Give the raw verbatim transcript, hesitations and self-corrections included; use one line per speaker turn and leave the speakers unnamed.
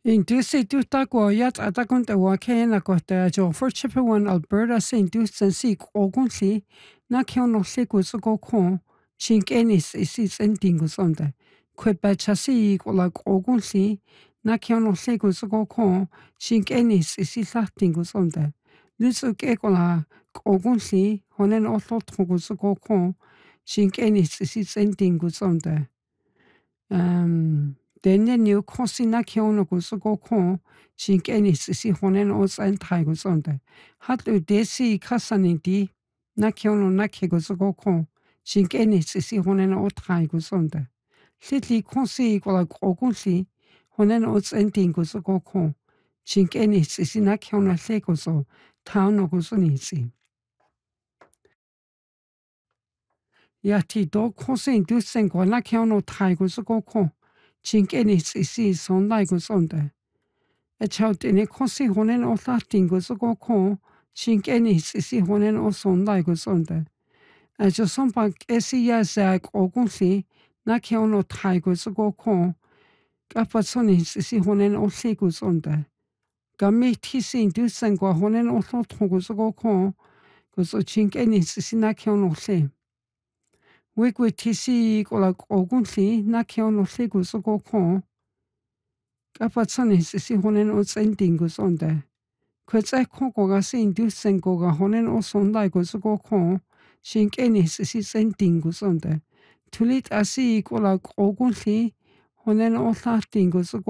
Indusi tuhtaqua ataquntawa kenakohta jo for Chippewan, Alberta, Saint Dusan si ogunsi na kionosi kuzukokon chinkenis isis endingusonda. Quebachasi kola ogunsi na kionosi kuzukokon chinkenis isisatingusonda. Lusuke kola ogunsi honen otlot kuzukokon chinkenis isis endingusonda. Um, Denne new kosina kiono gusukokon chinkenis isi honen os antaikusonda. Hatu desi kasanindi na kiono na kegusukokon chinkenis isi honen otaigusonda. Litli konsi kola ogunsi honen os entingusukokon chinkenis isi na kiono lekoso tauno gusunisi. Yati do kosin dusen kwa na kiono taigusukokon chinkenis isi sondaigusonda. Echautene kosi honen otatingusukokon chinkenis isi honen osondaigusonda. Ejosompa esi yazak ogunsi na kiono taigusukokon kapasonis isi honen osigusonda. Gamitisi dusen kwa honen ototogusukokon guso chinkenis isi na kiono se. Wigwitisi kola ogunsi na kiono sigusukokon kapatsonis isi honen osendingusonda. Kwetse kokoga sin dusen koga honen osondaigusukokon chinkenis isi sendingusonda. Tulit asi kola ogunsi honen otatingusukokon